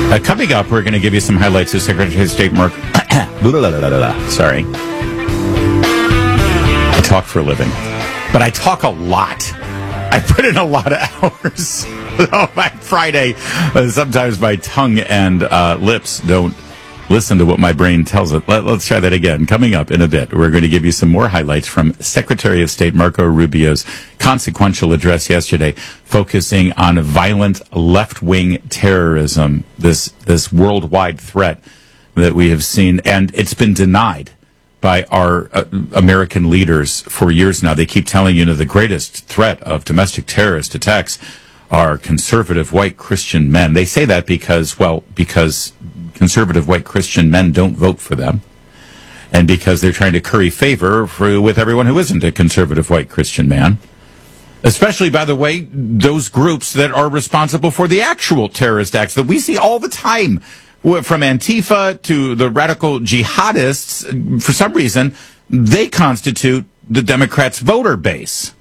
Coming up, we're going to give you some highlights of Secretary of State Mark. Sorry. I talk for a living, but I talk a lot. I put in a lot of hours. By Friday, sometimes my tongue and lips don't listen to what my brain tells it. Let's try that again. Coming up in a bit, we're going to give you some more highlights from Secretary of State Marco Rubio's consequential address yesterday, focusing on violent left-wing terrorism, this worldwide threat that we have seen. And it's been denied by our American leaders for years now. They keep telling you, the greatest threat of domestic terrorist attacks are conservative white Christian men. They say that because conservative white Christian men don't vote for them, and because they're trying to curry favor with everyone who isn't a conservative white Christian man. Especially, by the way, those groups that are responsible for the actual terrorist acts that we see all the time, from Antifa to the radical jihadists. For some reason, they constitute the Democrats' voter base.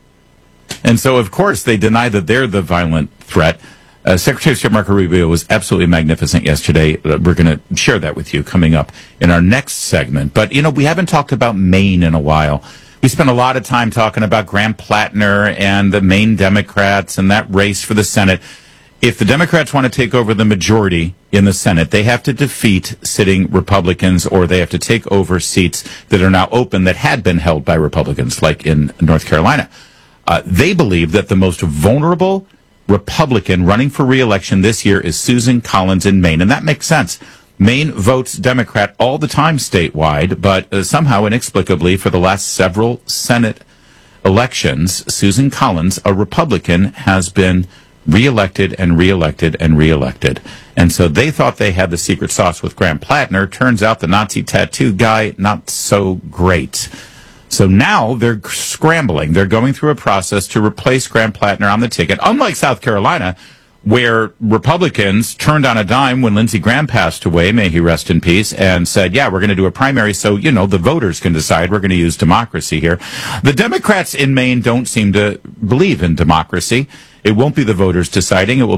And so, of course, they deny that they're the violent threat. Secretary of State Marco Rubio was absolutely magnificent yesterday. We're going to share that with you coming up in our next segment. But, we haven't talked about Maine in a while. We spent a lot of time talking about Graham Plattner and the Maine Democrats and that race for the Senate. If the Democrats want to take over the majority in the Senate, they have to defeat sitting Republicans, or they have to take over seats that are now open that had been held by Republicans, like in North Carolina. They believe that the most vulnerable Republican running for re-election this year is Susan Collins in Maine, and that makes sense. Maine votes Democrat all the time statewide, but somehow, inexplicably, for the last several Senate elections, Susan Collins, a Republican, has been re-elected and re-elected and re-elected. And so they thought they had the secret sauce with Graham Plattner. Turns out the Nazi tattoo guy, not so great. So now they're scrambling. They're going through a process to replace Graham Plattner on the ticket. Unlike South Carolina, where Republicans turned on a dime when Lindsey Graham passed away, may he rest in peace, and said, yeah, we're going to do a primary so, the voters can decide. We're going to use democracy here. The Democrats in Maine don't seem to believe in democracy. It won't be the voters deciding. It will